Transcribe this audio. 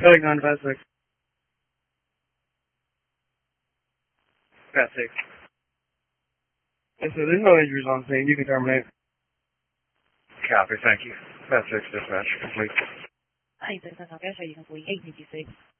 Going on, Fast 6. Fast 6. Yes, sir, there's no injuries on scene. You can terminate. Copy, thank you. Fast 6 dispatch, complete. Hi, this is Natasha. You can flee 856.